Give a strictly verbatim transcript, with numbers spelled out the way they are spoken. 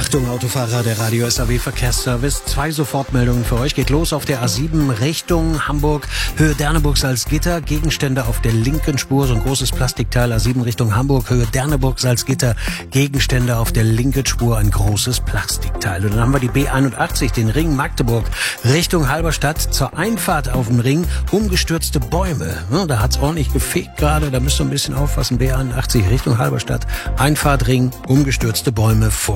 Achtung Autofahrer, der Radio S A W Verkehrsservice. Zwei Sofortmeldungen für euch. Geht los auf der A sieben Richtung Hamburg, Höhe Derneburg-Salzgitter. Gegenstände auf der linken Spur, so ein großes Plastikteil. A sieben Richtung Hamburg, Höhe Derneburg-Salzgitter. Gegenstände auf der linken Spur, ein großes Plastikteil. Und dann haben wir die B einundachtzig, den Ring Magdeburg, Richtung Halberstadt. Zur Einfahrt auf dem Ring, umgestürzte Bäume. Ja, da hat's ordentlich gefegt gerade, da müsst ihr ein bisschen aufpassen. B einundachtzig Richtung Halberstadt, Einfahrt Ring, umgestürzte Bäume vor